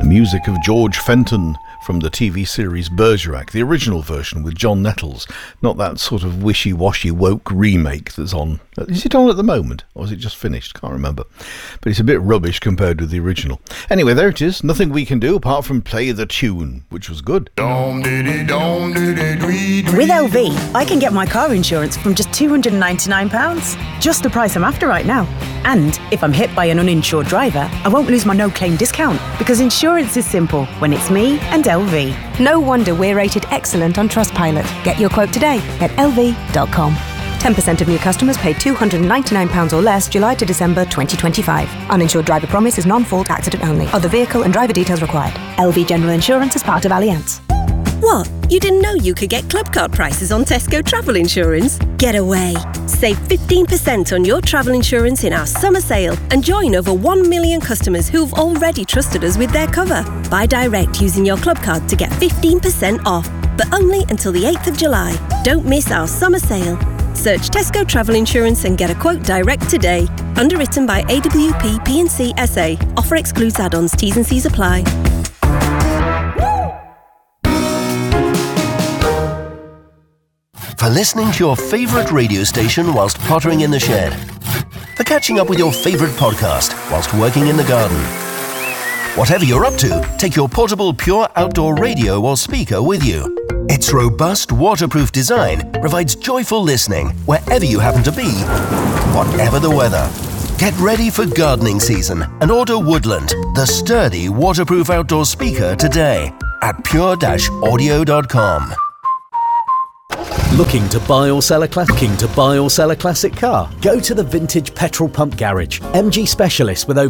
Music of George Fenton from the TV series Bergerac, the original version with John Nettles, not that sort of wishy-washy woke remake that's on. Is it on at the moment, or is it just finished? Can't remember. But it's a bit rubbish compared with the original. Anyway, there it is. Nothing we can do apart from play the tune, which was good. With LV, I can get my car insurance from just £299. Just the price I'm after right now. And if I'm hit by an uninsured driver, I won't lose my no-claim discount, because insurance is simple when it's me and LV. No wonder we're rated excellent on Trustpilot. Get your quote today at lv.com. 10% of new customers paid £299 or less July to December 2025. Uninsured driver promise is non-fault accident only. Other vehicle and driver details required. LV General Insurance is part of Allianz. What? You didn't know you could get club card prices on Tesco travel insurance? Get away. Save 15% on your travel insurance in our summer sale and join over 1 million customers who've already trusted us with their cover. Buy direct using your club card to get 15% off, but only until the 8th of July. Don't miss our summer sale. Search Tesco Travel Insurance and get a quote direct today. Underwritten by AWP P&C SA. Offer excludes add-ons. T's and C's apply. For listening to your favourite radio station whilst pottering in the shed. For catching up with your favourite podcast whilst working in the garden. Whatever you're up to, take your portable Pure Outdoor radio or speaker with you. Its robust, waterproof design provides joyful listening wherever you happen to be, whatever the weather. Get ready for gardening season and order Woodland, the sturdy, waterproof outdoor speaker today at pure-audio.com. Looking to buy or sell a classic car? Go to the Vintage Petrol Pump Garage. MG specialists with over